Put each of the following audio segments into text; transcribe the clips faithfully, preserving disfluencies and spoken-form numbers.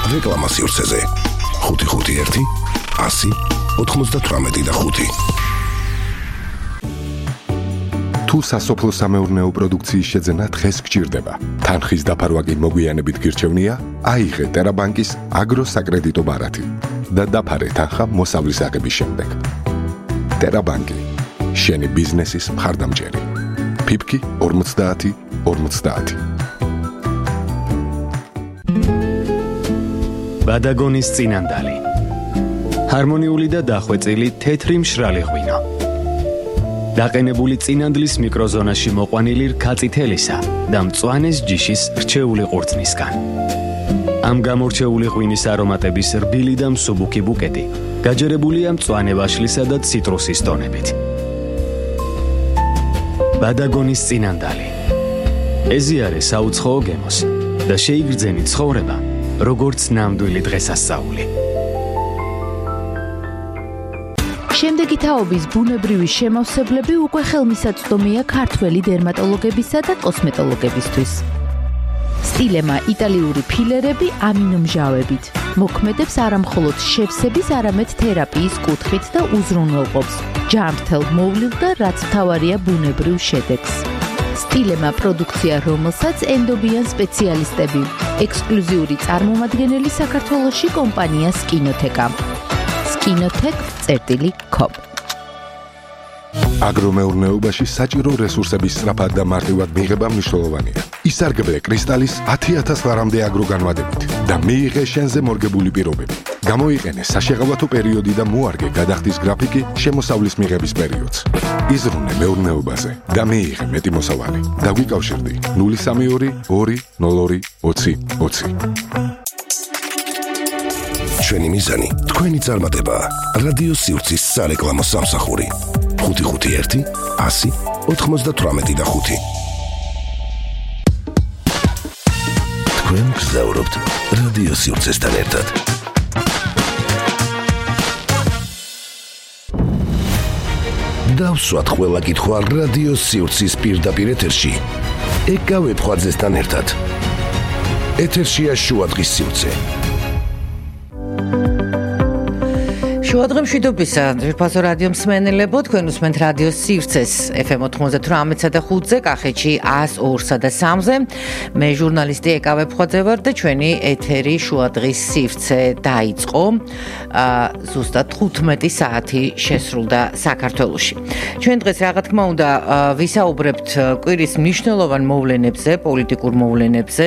რეკლამა სივრცეზე. ხუთი ხუთი ერთი ასი ოთხმოცდათვრამეტი და ხუთი. თუ სასოფლო სამეურნეო პროდუქციის შეძენა დღეს გჭირდება, თანხის დაფარვა კი მოგვიანებით გირჩევნია, აიღე ტერაბანკის აგროსაკრედიტო ბარათი და დაფარე თანხა მოსავლის აღების შემდეგ. ტერაბანკი, შენი ბიზნესის მხარდამჭერი. ფიფკი ორმოცდაათი ორმოცდაათი. ბადაგონის წინანდალი. ჰარმონიული და დახვეწილი თეთრი მშრალი ღვინო. დაყენებული წინანდლის მიკროზონაში მოყვანილი რქაწითელისა და მწვანეს ჯიშის რჩეული ყურძნისგან. ამ გამორჩეული ღვინის არომატების რბილი და მსუბუქი ბუკეტი გაჯერებულია მწვანე ვაშლისა და ციტრუსის ტონებით. ბადაგონის წინანდალი. ეზიარე საუცხოო გემოს და შეიგრძენი ცხოვრება, როგორც ნამდვილი დღესასწაული. შემდეგი თაობის ბუნებრივი შემავსებლები უკვე ხელმისაწვდომია ქართველი დერმატოლოგებისა და კოსმეტოლოგებისთვის. სტილემა იტალიური ფილერები ამინომჟავებით მოქმედებს არამხოლოდ შევსების, არამედ თერაპიის კუთხით და უზრუნველყოფს ჯანმრთელ მოვლილ და რაც მთავარია ბუნებრივ შედეგს. სტილემა პროდუქცია, რომელსაც ენდობიან სპეციალისტები, ექსკლუზიური წარმომადგენელი საქართველოში კომპანია სკინოთეკა. სკინოთეკ წერტილი კომ. აგრომეურნეობაში საჭირო რესურსების სწრაფად და მარტივად მიღება მნიშვნელოვანია. ისარგებლე კრისტალის ათი ათას ლარამდე აგროგანვადებით და მიიღე შენზე მორგებული პირობები. გამოიყენე საშეღავათო პერიოდი და მოარგე გადახდის გრაფიკი შემოსავლის მიღების პერიოდს. იზრუნე მეურნეობაზე და მიიღე მეტი მოსავალი. დაგვიკავშირდი ნული სამი ორი ორი ნულ ორი ოცი ოცი. ჩვენი მიზანი თქვენი წარმატება. რადიო სივრცის სარეკლამო სამსახური. ხუთი ხუთი ერთი ასი ოთხმოცდათვრამეტი და ხუთი. თქვენ გზაურობთ რადიო სივრცესთან ერთად. დავსვათ ყველა კითხვა რადიო სივრცის პირდაპირ ეთერში. ეკავებ ხვაძესთან ერთად. ეთერშია შუადღის სივრცე. შუადღე მშვიდობისა, ძვირფასო რადიო მსმენელებო, თქვენ უსმენთ რადიო სივრცეს ეფ ემ ოთხმოცდათვრამეტსა და ხუთზე, კახეთში ას ორსა და სამზე. მე ჟურნალისტი ეკავე ფხვაძე ვარ და ჩვენი ეთერი შუადღის სივრცე დაიწყო. ზუსტად თხუთმეტი საათი შესრულდა საქართველოში. ჩვენ დღეს რა თქმა უნდა ვისაუბრებთ კვირის მნიშვნელოვან მოვლენებზე, პოლიტიკურ მოვლენებზე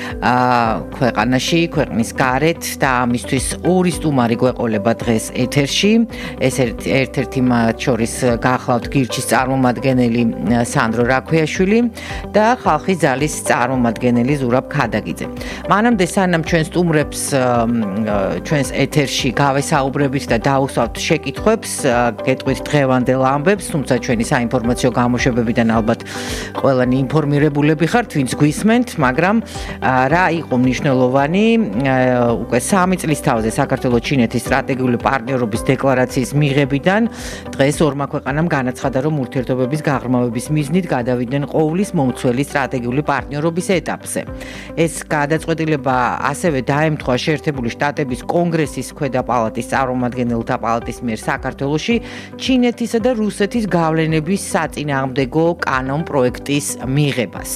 ქვეყანაში, ქვეყნის გარეთ და ამისთვის ორი სტუმარი გვეყოლება დღეს ეთერში. ეს ერთ-ერთი მათ შორის გახლავთ გირჩის წარმომადგენელი სანდრო რაქვიაშვილი და ხალხის ძალის წარმომადგენელი ზურაბ ქადაგიძე. მანამდე სანამ ჩვენ სტუმრებს ჩვენს ეთერში გავესაუბრებით და დაუსვავთ შეკითხვებს, გეტყვით დღევანდელ ამბებს, თუმცა ჩვენი საინფორმაციო გამოშვებებიდან ალბათ ყველანი ინფორმირებულები ხართ, ვინც გვისმენთ, მაგრამ რა იყო მნიშვნელოვანი უკვე სამი წლის თავზე საქართველო-ჩინეთის სტრატეგიული პარტნიორობის დეკლარაციის მიღებიდან დღეს ორმა ქვეყანამ განაცხადა, რომ ურთიერთობების გაღრმავების მიზნით გადავიდნენ ყოვლის მომცველი სტრატეგიული პარტნიორობის ეტაპზე. ეს გადაწყვეტილება ასევე დაემთხვა შეერთებული შტატების კონგრესის ქვედა პალატის წარმომადგენელთა პალატის მიერ საქართველოში ჩინეთისა და რუსეთის გავლენების საწინააღმდეგო კანონპროექტის მიღებას.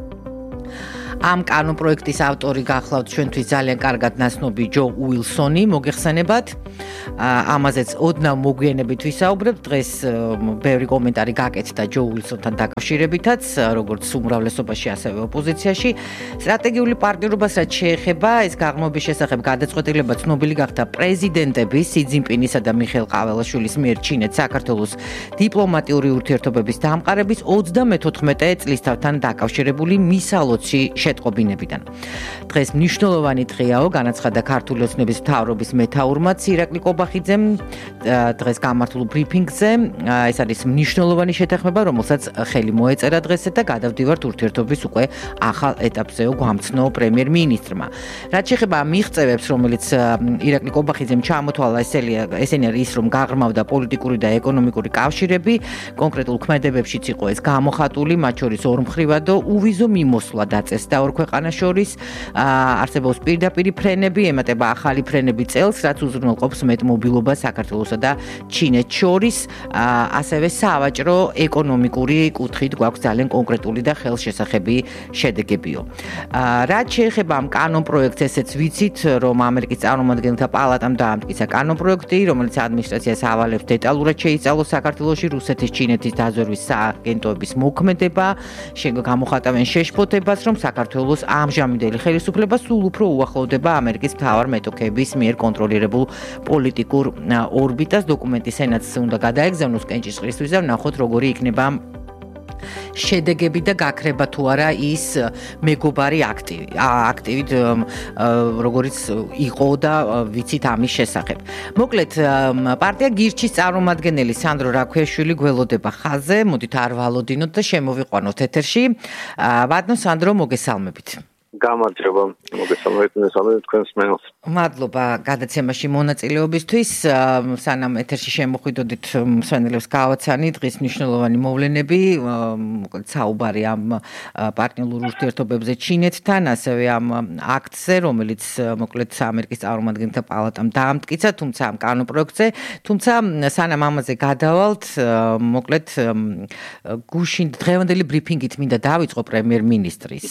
ამ კანონპროექტის ავტორი გახლავთ ჩვენთვის ძალიან კარგად ნაცნობი ჯო უილსონი, მოგეხსენებათ. ამაზეც ოდნავ მოგვიანებით ვისაუბრებთ. დღეს ბევრი კომენტარი გაკეთდა ჯო უილსონთან დაკავშირებითაც, როგორც უმრავლესობაში, ასევე ოპოზიციაში. სტრატეგიული პარტნიორობას რაც შეეხება, ეს გაღრმავების შესახებ გადაწყვეტილება ცნობილი გახდა პრეზიდენტების სი ძინპინისა და მიხეილ ყაველაშვილის მიერ ჩინეთს საქართველოს დიპლომატიური ურთიერთობების დამყარების ოცდამეთოთხმეტე წლისთავთან დაკავშირებული მისალოცი შეტყობინებიდან. დღეს მნიშვნელოვანი დღეაო, განაცხადა ქართული ოცნების მთავრობის მეთაურმა ირაკლი კობახიძემ დღეს გამართულ ბრიფინგზე. ეს არის მნიშვნელოვანი შეთანხმება, რომელსაც ხელი მოეწერა დღეს და გადავდივართ ურთიერთობის უკვე ახალ ეტაპზეო გვამცნო პრემიერ-მინისტრმა. რაც შეეხება მიღწევებს, რომელიც ირაკლი კობახიძემ ჩამოთვალა, ესენი არის ის, რომ გაღრმავდა პოლიტიკური და ეკონომიკური კავშირები, კონკრეტულ ქმედებებშიც იყო ეს გამოხატული, მათ შორის ორმხრივად და უვიზო მიმოსვლა დაწესდა და ორ ქვეყანას შორის არსებობს პირდაპირი ფრენები, ემატება ახალი ფრენები წელს, რაც უზრუნველყოფს მეტმობილობა საქართველოსა და ჩინეთს შორის, ასევე სავაჭრო ეკონომიკური კუთხით გვაქვს ძალიან კონკრეტული და ხელშესახები შედეგებიო. რაც შეეხება ამ კანონ პროექტს, ესეც ვიცით, რომ ამერიკის წარმომადგენელთა პალატამ დაამტკიცა კანონ პროექტი, რომელიც ადმინისტრაციას ავალებს დეტალურად შეისწავლოს საქართველოში რუსეთის, ჩინეთის დაზვერვის სააგენტოების მოქმედება, გამოხატავენ შეშფოთებას, რომ საქართველოს ამჟამინდელი ხელისუფლება სულ უფრო უახლოვდება ამერიკის მთავარ მეტოქეების მიერ კონტროლირებულ პოლიტიკურ ორბიტას. დოკუმენტი სენატს უნდა გადაეგზავნოს კენჭისყრისთვის და ვნახოთ როგორი იქნება შედეგები და გაქრება თუ არა ის მეგობარი აქტივი აქტივით როგორც იყო და ვიცით ამის შესახებ. მოკლედ პარტია გირჩის წარმომადგენელი სანდრო რაქვიაშვილი გველოდება ხაზზე, მოდით არ ვალოდინოთ და შემოვიყვანოთ ეთერში. ბატონო სანდრო, მოგესალმებით. გამარჯობა, მოგესალმებით, მესალმებით თქვენს მენელს. მადლობა გადაცემაში მონაწილეობისთვის. სანამ ეთერში შემოხვიდოდით, მსმენელებს გავაცანი დღის მნიშვნელოვანი მოვლენები, მოკლედ საუბარი ამ პარტნიორულ ურთიერთობებზე ჩინეთთან, ასევე ამ აქტზე, რომელიც მოკლედ ამერიკის წარმომადგენელთა პალატამ დაამტკიცა, თუმცა ამ კანონ პროექტზე, თუმცა სანამ ამაზე გადავალთ, მოკლედ გუშინ დღევანდელი ბრიფინგით მინდა დავიწყო პრემიერ-მინისტრის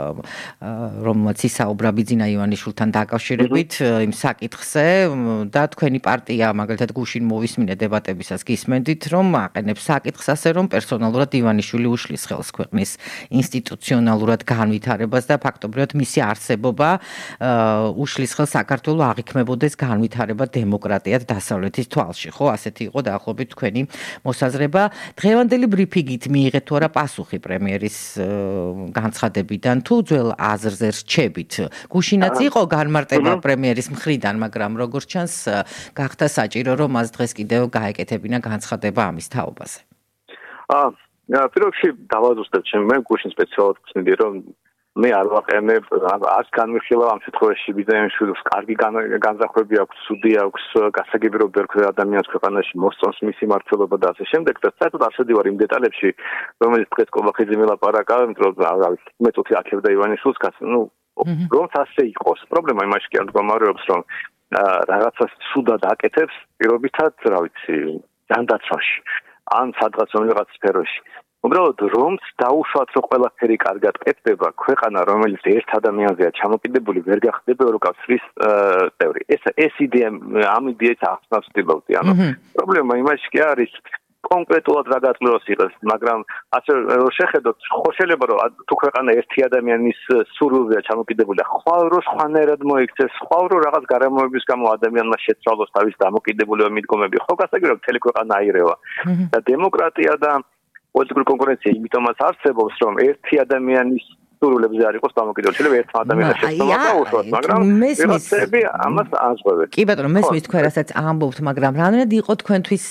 რომელმაც ისაუბრა ბიძინა ივანიშვილთან დაკავშირებით იმ საკითხზე და თქვენი პარტია მაგალითად გუშინ მოვისმინე დებატებისას გისმენდით, რომ აყენებს საკითხს ასე, რომ პერსონალურად ივანიშვილი უშლის ხელს ქვეყნის ინსტიტუციონალურად განვითარებას და ფაქტობრივად მისი არსებობა უშლის ხელს საქართველოს აღიქმებოდეს განვითარება დემოკრატიად დასავლეთის თვალში, ხო? ასეთი იყო დაახლოებით თქვენი მოსაზრება. დღევანდელი ბრიფინგით მიიღეთ თუ არა პასუხი პრემიერის განცხადებიდან თუ ძველ აზრზე რჩებით. გუშინაც იყო განმარტება პრემიერის მხრიდან, მაგრამ როგორც ჩანს, გახდა საჭირო, რომ მას დღეს კიდევ გაეკეთებინა განცხადება ამის თაობაზე. აა, პირველ რიგში დავაზუსტებ, ჩემ მე გუშინ სპეციალურად ვწნიდი, რომ მე არ ვაყენებ, არც განვიხილავ ამ შემთხვევაში ბიძანიშვილს კარგი განზრახვები აქვს, სუდი აქვს, გასაგები რომ ბევრ ადამიანს ქვეყანაში მოსწონს მისი მმართველობა და ასე შემდეგ და საერთოდ არ შედივარ იმ დეტალებში, რომელიც დღეს კოლხიძე მელაპარაკა, იმიტომ რომ მე წუთი აკეთებდა ივანიშვილს, ну, რომ ასე იყოს. პრობლემა იმაში კი არ მდგომარეობს, რომ რაღაცას სუდად აკეთებს, პირობითად, რა ვიცი, ჯანდაცვაში, ან სადღაც რაღაც სფეროში. უბრალოდ რომ დაუშვათ, რომ ყველაფერი კარგად კეთდება, ქვეყანა რომელიც ერთ ადამიანზეა ჩამოკიდებული, ვერ გახდება ევროკავშირის წევრი. ეს ეს იდეა ამ იდეას ახსნავს ვთქვი, ანუ პრობლემა იმაში კი არის კონკრეტულად რა გაწმენოს იყოს, მაგრამ ასე რომ შეხედოთ, ხო შეიძლება რომ თუ ქვეყანა ერთი ადამიანის სურვილზეა ჩამოკიდებული, ხვალ რო სხვანაირად მოიქცეს, ხვალ რო რაღაც გარემოების გამო ადამიანმა შეცვალოს თავის დამოკიდებულება მიდგომები, ხო გასაგები რომ მთელი ქვეყანა აირევა. და დემოკრატია და პოლიტიკური კონკურენცია იმიტომაც არსებობს, რომ ერთი ადამიანის სურვილებზე არ იყოს დამოკიდებული. შეიძლება ერთ ადამიანს შეცვალოს და უშუალოდ, მაგრამ ვიღაცები ამას აღწევენ. კი ბატონო, მესმის თქვენ რასაც ამბობთ, მაგრამ რანაირად იყო თქვენთვის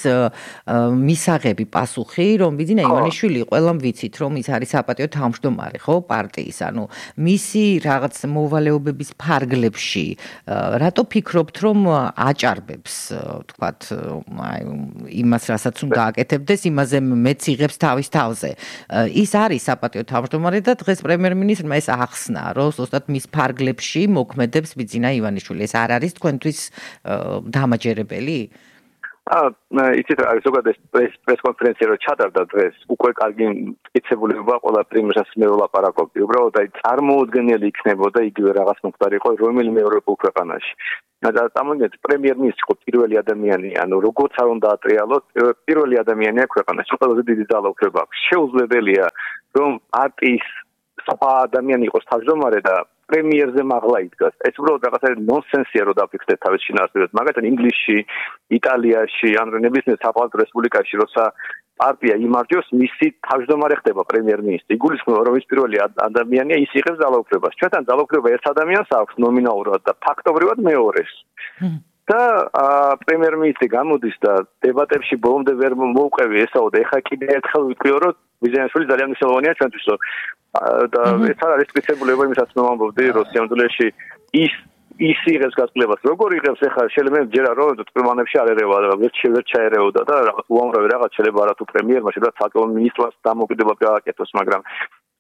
მისაღები პასუხი, რომ ბიძინა ივანიშვილი ყველამ ვიცით, რომ ის არის საპატიო თავმჯდომარე, ხო, პარტიის, ანუ მისი რაღაც მოვალეობების ფარგლებში, რატო ფიქრობთ, რომ აჭარბებს, თქვათ, აი იმას, რასაც უნდა აკეთებდეს, იმაზე მეც იღებს თავის თავზე. ის არის საპატიო თავმჯდომარე და დღეს პრემიერ-მინისტრმა ეს ახსნა, რომ ზუსტად მის ფარგლებში მოქმედებს ბიძინა ივანიშვილი. ეს არ არის თქვენთვის დამაჯერებელი? აა, იცით, ზოგადად პრეს კონფერენცია რო ჩატარდა დღეს, უკვე კარგი მტკიცებულება ყველა პრემიერს მე ვლაპარაკობდი. უბრალოდ აი წარმოუდგენელი იქნებოდა იგივე რაღაც მომხდარიყო რომელიმე ევროპულ ქვეყანაში. და წარმოგიდგენთ, პრემიერ-მინისტრი იყო პირველი ადამიანი, ანუ როგორც არ უნდა ატრიალოს, პირველი ადამიანია ქვეყანაში, ყველაზე დიდი ძალაუფლება აქვს. შეუძლებელია, რომ პარტიის სხვა ადამიანი იყოს თავმჯდომარე და პრემიერზე მაღლა იდგას. ეს უბრალოდ რაღაცა ნონსენსია რო დაფიქრდეთ თავის შინაარსებად. მაგალითად ინგლისში, იტალიაში, ან ნებისმიერ საპარლამენტო რესპუბლიკაში, როცა პარტია იმარჯვებს, მისი თავმჯდომარე ხდება პრემიერ-მინისტრი. იგულისხმება, რომ ის პირველი ადამიანია, ის იღებს ძალაუფლებას. ჩვენთან ძალაუფლება ერთ ადამიანს აქვს ნომინალურად და ფაქტობრივად მეორეს. და პრემიერ-მინისტრი გამოდის და დებატებში ბოლომდე ვერ მოუყევი ესაო და ეხა კიდე ერთხელ ვიტყვიო, რომ ბიძიაშვილი ძალიან მნიშვნელოვანია ჩვენთვის. და ეს არის სპეციალურობა იმისაც მომამბობდი, რომ სიამოვნებაში ის ის იღებს გაწმენებას. როგორ იღებს ეხლა შეიძლება ჯერა რომ პრემიანებში არ ერევა და ვერ ვერ ჩაერეოდა და რაღაც უამრავი რაღაც შეიძლება არა თუ პრემიერმა, შეიძლება საკითხო მინისტრს დამოკიდება გააკეთოს, მაგრამ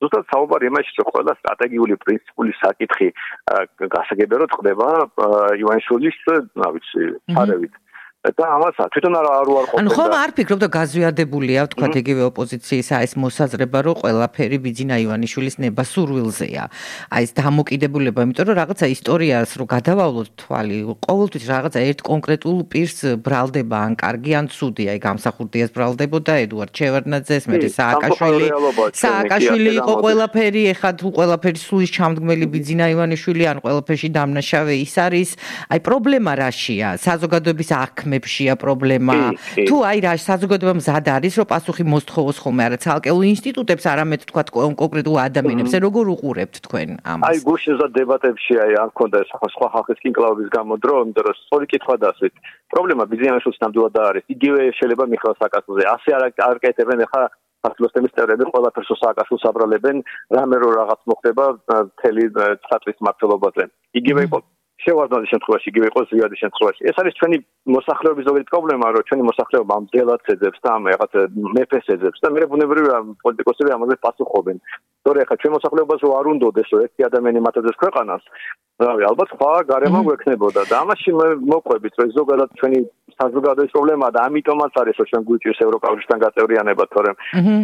ზუსტად საუბარი იმაში, რომ ყველა სტრატეგიული პრინციპული საკითხი გასაგებია, რომ ხდება ივანიშვილის, რა ვიცი, ფარევით. და ამას თვითონ არ არ უარყოფენ. ანუ ხომ არ ფიქრობ და გაზვიადებულია, თქვა იგივე ოპოზიციის ეს მოსაზრება, რომ ყველაფერი ბიძინა ივანიშვილის ნებასურვილზეა. აი ეს დამოკიდებულება, იმიტომ რომ რაღაცა ისტორიას რო გადავავლოთ თვალი, ყოველთვის რაღაცა ერთ კონკრეტულ პირს ბრალდება, ან კარგი, ან ცუდი, აი გამსახურდიას ბრალდებოდა ედუარდ შევარდნაძეს, მე სააკაშვილი. სააკაშვილი იყო ყველაფერი, ეხლა თუ ყველაფერი სულის ჩამდგმელი ბიძინა ივანიშვილი, ან ყველაფერში დამნაშავე ის არის. აი პრობლემა რაშია? საზოგადოების აქ მებშია პრობლემა. თუ აი რა საზოგადოება მზად არის, რომ პასუხი მოსთხოვოს ხოლმე არა ცალკეულ ინსტიტუტებს, არამედ თქვა კონკრეტულ ადამიანებს, როგორ უყურებთ თქვენ ამას? აი გუშინზა დებატებში აი არ მქონდა სხვა ხალხის კინკლაობის გამო დრო, იმიტომ რომ სწორი კითხვა დასვით. პრობლემა ბიზნესის ნამდვილად არის. იგივე შეიძლება მიხეილ სააკაშვილზე. ასე არ არკეთებენ ახლა საქართველოს წევრები ყველაფერს სააკაშვილს აბრალებენ, რამე რო რაღაც მოხდება მთელი ცხრა მმართველობაზე. იგივე იყო შევარდნაძის შემთხვევაში, იგივე იყო ზვიადის შემთხვევაში. ეს არის ჩვენი მოსახლეობის ზოგადად პრობლემა, რომ ჩვენი მოსახლეობა ამდელად ეძებს და ამ რაღაც მეფეს ეძებს და მე ბუნებრივია პოლიტიკოსები ამაზე პასუხობენ. თორე ახლა ჩვენ მოსახლეობას რო არ უნდოდეს, რომ ერთი ადამიანი მათაძეს ქვეყანას, რავი, ალბათ სხვა გარემო გვექნებოდა და ამაში მოყვებით, რომ ზოგადად ჩვენი საზოგადოების პრობლემაა და ამიტომაც არის, რომ ჩვენ გვიჭირს ევროკავშირთან გაწევრიანება, თორემ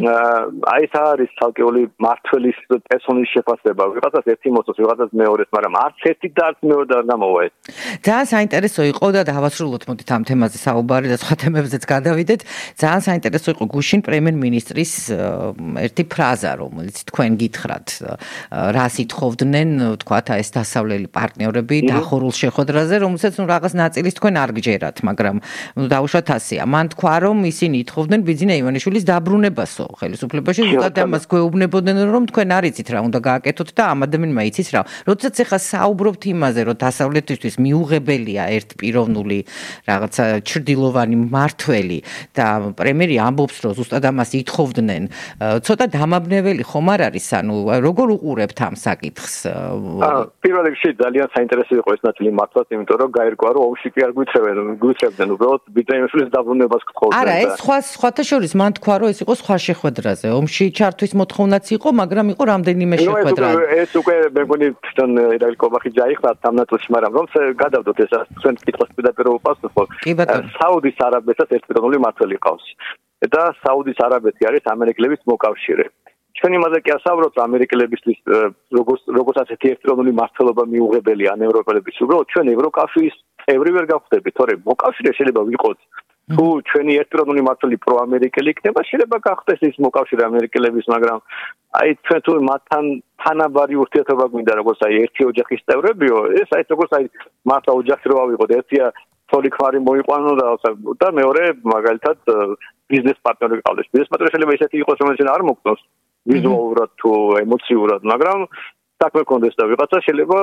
აი ეს არის ცალკეული მართველის პერსონის შეფასება. ვიღაცას ერთი მოსწონს, ვიღაცას მეორეს, მაგრამ არც ერთი და არც მეორე არ გამოვა ეს. ძალიან საინტერესო იყო და დავასრულოთ მოდით ამ თემაზე საუბარი და სხვა თემებზეც გადავიდეთ. ძალიან საინტერესო იყო გუშინ პრემიერ-მინისტრის ერთი ფრაზა, რომელიც თქვენ გითხრათ, რას ითხოვდნენ, თქვათ ეს დასავლელი პარტნიორები დახურულ შეხვედრაზე, რომელსაც ნუ რაღაც ნაწილის თქვენ არ გჯერათ, მაგრამ დაუშვათ ასეა. მან თქვა, რომ ისინი ითხოვდნენ ბიძინა ივანიშვილის დაბრუნებასო ხელისუფლებაში, ზუსტად ამას გვეუბნებოდნენ, რომ თქვენ არ იცით რა უნდა გააკეთოთ და ამ ადამიანმა იცის რა. როდესაც ახლა საუბრობთ იმაზე, რომ დასავლეთისთვის მიუღებელია ერთპიროვნული რაღაცა ჩრდილოვანი მმართველი და პრემიერი ამბობს, რომ ზუსტად ამას ითხოვდნენ, ცოტა დამაბნეველი ხომ არ არის, ანუ როგორ უყურებთ ამ საკითხს? პირველ რიგში ძალიან საინტერესო იყო ეს ნაწილი მართლაც, იმიტომ რომ გაირკვა, რომ ომში კი არ გვითხრებენ, გვითხრებდნენ უბრალოდ ბიძინა ივანიშვილის დაბრუნებას გთხოვდნენ. არა, ეს სხვა სხვათა შორის მან თქვა, რომ ეს იყო სხვა შეხვედრაზე. ომში ჩართვის მოთხოვნაც იყო, მაგრამ იყო რამდენიმე შეხვედრა. ეს უკვე მე მგონი თვითონ ირაკლი კობახიძე აიხსნა ამ ნაწილში, მაგრამ რომ გადავდოთ ეს თქვენ კითხვის პირდაპირ უპასუხოთ. საუდის არაბეთსაც ერთპიროვნული მმართველი ყავს. და საუდის არაბეთი არის ამერიკელების მოკავშირე. ჩვენ იმაზე კი ასაუბრობთ, ამერიკელებისთვის როგორც როგორც ასეთი ერთპიროვნული მმართველობა მიუღებელია ან ევროპელების. უბრალოდ ჩვენ ევროკავშირის წევრი ვერ გავხდებით, თორე მოკავშირე შეიძლება ვიყოთ. თუ ჩვენი ერთპიროვნული მმართველი პროამერიკელი იქნება, შეიძლება გახდეს ის მოკავშირე ამერიკელების, მაგრამ აი ჩვენ თუ მათთან თანაბარი ურთიერთობა გვინდა, როგორც აი ერთი ოჯახის წევრებიო, ეს აი როგორც აი მართლა ოჯახი რო ავიღოთ, ერთია თორი ქმარი მოიყვანო და და მეორე მაგალითად ბიზნეს პარტნიორი გყავდეს. ბიზნეს პარტნიორი შეიძლება ისეთი იყოს, რომელიც არ მოგწონს ვიზუალურად თუ ემოციურად, მაგრამ საქმე კონდეს და ვიღაცა შეიძლება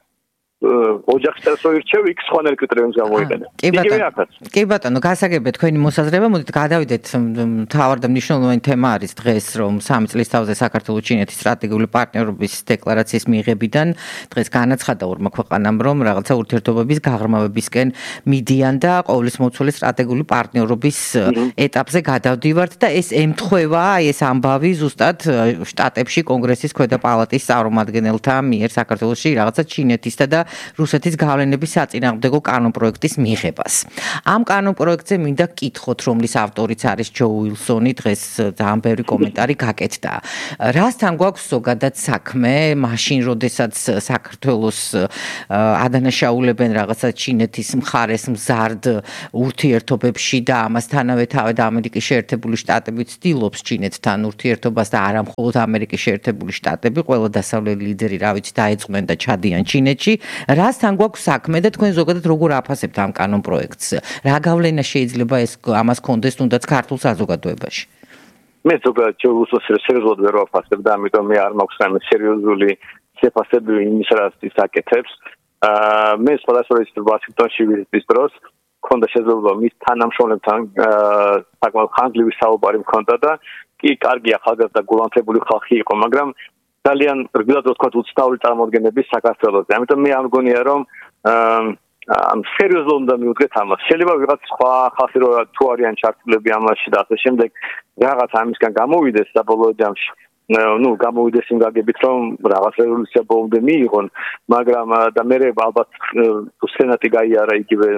ოჯახის წევრს რჩევ, იქ სხვანაირ კრიტერიუმს გამოიყენებ. იგივე აქაც. კი ბატონო, გასაგებია თქვენი მოსაზრება, მოდით გადავიდეთ, მთავარ და მნიშვნელოვანი თემა არის დღეს, რომ სამი წლის თავზე საქართველოს ჩინეთის სტრატეგიული პარტნიორობის დეკლარაციის მიღებიდან დღეს განაცხადა ორმა ქვეყანამ, რომ რაღაცა ურთიერთობების გაღრმავებისკენ მიდიან და ყოვლისმომცველი სტრატეგიული პარტნიორობის ეტაპზე გადავდივართ და ეს ემთხვევა, აი ეს ამბავი ზუსტად შტატებში კონგრესის ქვედა პალატის წარმომადგენელთა მიერ საქართველოში რაღაცა ჩინეთისა და რუსეთის გავლენების საწინააღმდეგო კანონპროექტის მიღებას. ამ კანონპროექტზე მინდა გკითხოთ, რომლის ავტორიც არის ჯო უილსონი, დღეს ძალიან ბევრი კომენტარი გაკეთდა. რასთან გვაქვს ზოგადად საქმე, მაშინ როდესაც საქართველოს ადანაშაულებენ რაღაცა ჩინეთის მხარეს მზარდ ურთიერთობებში და ამასთანავე თავად ამერიკის შეერთებული შტატები ცდილობს ჩინეთთან ურთიერთობას და არა მხოლოდ ამერიკის შეერთებული შტატები, ყველა დასავლელი ლიდერი, რა ვიცი, დაეწყვნენ და ჩადიან ჩინეთში. რასთან გვაქვს საქმე და თქვენ ზოგადად როგორ აფასებთ ამ კანონპროექტს? რა გავლენა შეიძლება ეს ამას კონდეს თუნდაც ქართულ საზოგადოებაში? მე ზოგადად ჯოუსოს სერიოზულად ვერ ვაფასებ და ამიტომ მე არ მაქვს ამ სერიოზული შეფასება იმის რაც ის აკეთებს. აა მე სხვადასხვა ვაშინგტონში ვიზიტის დროს მქონდა შესაძლებლობა მის თანამშრომლებთან საკმაოდ ხანგრძლივი საუბარი მქონდა და კი კარგი ახალგაზრდა გულანთებული ხალხი იყო, მაგრამ ძალიან რგულად რო თქვა უცნაური წარმოდგენების საქართველოს. ამიტომ მე არ მგონია რომ ამ სერიოზულად უნდა მივუდგეთ ამას. შეიძლება ვიღაც სხვა ხალხი რო თუ არიან ჩართულები ამაში და ასე შემდეგ რაღაც ამისგან გამოვიდეს საბოლოო ჯამში. ну გამოვიდეს იმ გაგებით რომ რაღაც რევოლუცია ბოლომდე მიიღონ მაგრამ და მე ალბათ სენატი გაიარა იგივე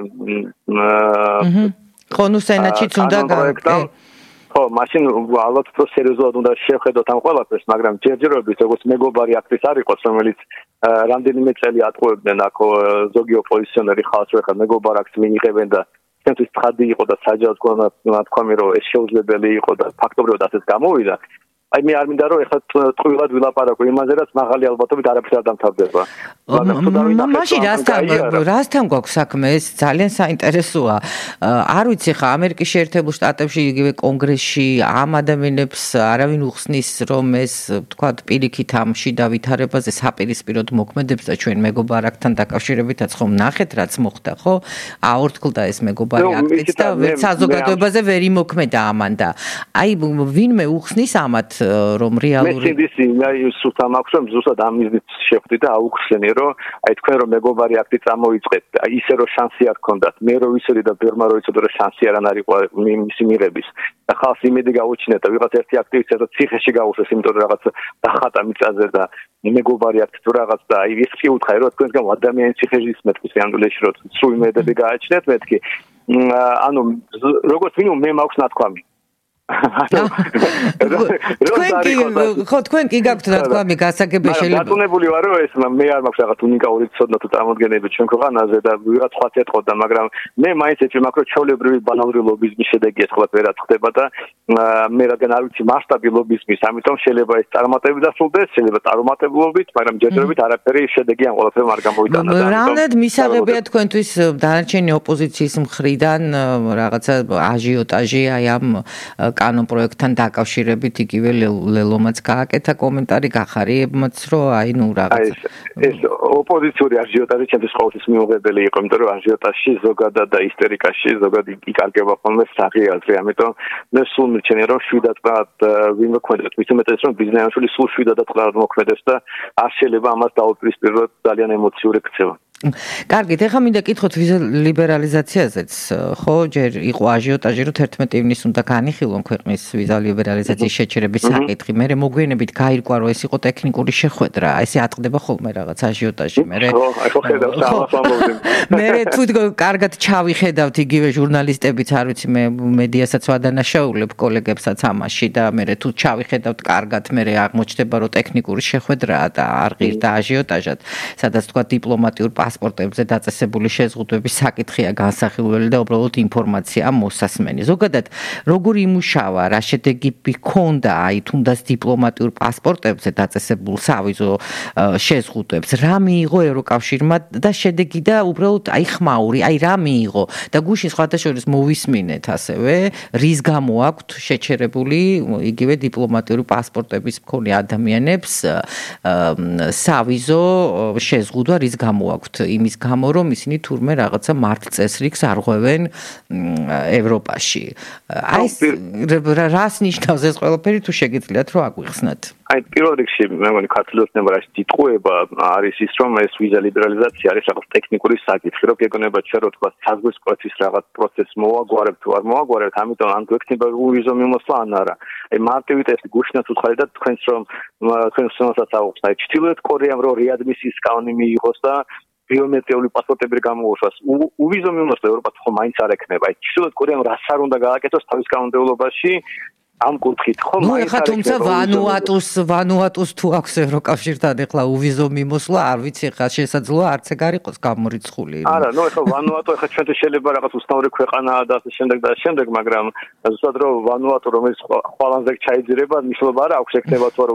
ხო ნუ სენატშიც უნდა გაიგო ხო მაშინ ალბათ უფრო სერიოზულად უნდა შევხედოთ ამ ყველაფერს მაგრამ ჯერჯერობით როგორც მეგობარი აქტის არ იყოს რომელიც რამდენიმე წელი ატყუებდნენ აქ ზოგი ოპოზიციონერი ხალხს ახლა მეგობარ აქტს მიიღებენ და თემთვის ცხადი იყო და საჯაროდ თქვა რომ ეს შეუძლებელი იყო და ფაქტობრივად ასეც გამოვიდა აი მე არ მინდა რომ ეხლა ტყუილად ვილაპარაკო იმაზე რაც მაღალი ალბათობით არაფერს არ დამთავრდება. მაშინ რასთან რასთან გვაქვს საქმე ეს ძალიან საინტერესოა. არ ვიცი ხა ამერიკის შეერთებულ შტატებში იგივე კონგრესში ამ ადამიანებს არავინ უხსნის რომ ეს თქვა პირიქით ამ შიდა ვითარებაზე საპირისპიროდ მოქმედებს და ჩვენ მეგობარ აქტთან დაკავშირებითაც ხომ ნახეთ რაც მოხდა ხო? აორთქლდა ეს მეგობარი აქტიც და საზოგადოებაზე ვერ იმოქმედა ამან და აი ვინმე უხსნის ამათ რომ რეალური მე ისინი აი სულთა მაქვს რომ ზუსტად ამ მიზნით შევხვდი და აუხსენე რომ აი თქვენ რომ მეგობარი აქტი წამოიწყეთ აი ისე რომ შანსი არ გქონდათ მე რო ვიცოდი და ბერმა რო იცოდა რომ შანსი არ არისო მისი მიღების და ხალხს იმედი გაუჩინეთ და ვიღაც ერთი აქტივისტი რომ ციხეში გაუშვეს იმიტომ რომ რაღაც დახატა მიწაზე და მეგობარი აქტი თუ რაღაც და აი ის კი უთხარი რომ თქვენ გამ ადამიანის ციხეში მეთქვის ანგლიაში რომ სულ იმედები გააჩნიათ მეთქი ანუ როგორც მინიმუმ მე მაქვს ნათქვამი ხო თქვენ კი გაქვთ ნათქვამი გასაგები შეიძლება დატუნებული ვარ რომ ეს მე არ მაქვს რაღაც უნიკალური ცოდნა თუ წარმოდგენები ჩვენ ქვეყანაზე და ვიღაც ხვალ ეთყოდა მაგრამ მე მაინც ეჭვი მაქვს რომ ჩაოლებრივი ბანალური ლობიზმის შედეგი ეს ყველაფერი რაც ხდება და მე რადგან არ ვიცი მასშტაბი ლობიზმის ამიტომ შეიძლება ეს წარმატებით დასრულდეს შეიძლება წარუმატებლობით მაგრამ ჯერჯერობით არაფერი შედეგი ამ ყველაფერმა არ გამოვიტანა და რამდენად მისაღებია თქვენთვის დანარჩენი ოპოზიციის მხრიდან რაღაცა აჟიოტაჟი აი ამ კანონ პროექტთან დაკავშირებით იგივე ლელომაც გააკეთა კომენტარი გახარიებმაც რომ აი ნუ რაღაც ეს ოპოზიციური აჟიოტაჟი ჩემთვის ყოველთვის მიუღებელი იყო იმიტომ რომ აჟიოტაჟში ზოგადად და ისტერიკაში ზოგადად იკარგება ხოლმე სახი აზრი ამიტომ მე სულ მირჩენია რომ შვიდად ვინ მოქმედებს მით უმეტეს რომ ბიზნესში სულ შვიდად მოქმედებს და არ შეიძლება ამას დაუპირისპიროთ ძალიან ემოციური ქცევა კარგით, ეხლა მინდა კითხოთ ვიზა ლიბერალიზაციაზეც, ხო, ჯერ იყო აჟიოტაჟი, რომ თერთმეტი ივნისს უნდა განიხილონ ქვეყნის ვიზა ლიბერალიზაციის შეჩერების საკითხი. მერე მოგვიანებით გაირკვა, რომ ეს იყო ტექნიკური შეხვედრა, ესე ატყდება ხოლმე რაღაც აჟიოტაჟი. მერე მერე თუ კარგად ჩავიხედავთ იგივე ჟურნალისტებიც, არ ვიცი, მე მედიასაც ვადანაშაულებ კოლეგებსაც ამაში და მერე თუ ჩავიხედავთ კარგად, მერე აღმოჩნდება, რომ ტექნიკური შეხვედრაა და არ ღირდა აჟიოტაჟად, სადაც თქვა დიპლომატიურ პასპორტებზე დაწესებული შეზღუდვების საკითხია განსახილველი და უბრალოდ ინფორმაცია მოსასმენი. ზოგადად, როგორი იმუშავა, რა შედეგები ჰქონდა აი თუნდაც დიპლომატიურ პასპორტებზე დაწესებულ სავიზო შეზღუდვებს, რა მიიღო ევროკავშირმა და შედეგი და უბრალოდ აი ხმაური, აი რა მიიღო და გუშინ სხვადასხვა მოვისმინეთ ასევე, რის გამო აქვთ შეჩერებული იგივე დიპლომატიური პასპორტების მქონე ადამიანებს სავიზო შეზღუდვა რის გამო აქვთ იმის გამო რომ ისინი თურმე რაღაცა მართლწესრიგს არღვევენ ევროპაში. აი რას ნიშნავს ეს ყველაფერი თუ შეგიძლიათ რომ აგვიხსნათ? აი პირველ რიგში მე მგონი ქართულოს ნებარაში დიტყუება არის ის რომ ეს ვიზა ლიბერალიზაცია არის რაღაც ტექნიკური საკითხი რომ გეგონება ჩვენ რო თქვა საზღვრის კვეთის რაღაც პროცესს მოვაგვარებ თუ არ მოვაგვარებ ამიტომ ან გვექნება ვიზო მიმოსვლა ან არა. აი მარტივით ეს გუშინაც უთხარი და თქვენს რომ თქვენს რომელსაც აუხსნა აი ჩრდილოეთ კორეამ რო რეადმისიის კანონი მიიღოს და ბიომეტრიული პასპორტები გამოუშვას. უვიზო მიმოსვლა ევროპას ხომ მაინც არ ექნება. აი ჩრდილოეთ კორეამ რას არ უნდა გააკეთოს თავის კანონმდებლობაში ამ კუთხით ხომ მაინც არ ეხება. ნუ ვანუატუს ვანუატუს თუ აქვს ევროკავშირთან ეხლა უვიზო მიმოსვლა, არ ვიცი ხა შესაძლოა არც ეგ არ იყოს გამორიცხული. არა, ნუ ეხლა ვანუატუ ეხლა ჩვენთვის შეიძლება რაღაც უცნაური ქვეყანაა და ასე შემდეგ და შემდეგ, მაგრამ ზუსტად რომ ვანუატუ რომელიც ხვალანზე ჩაიძირება, მნიშვნელობა არ აქვს ექნება თუ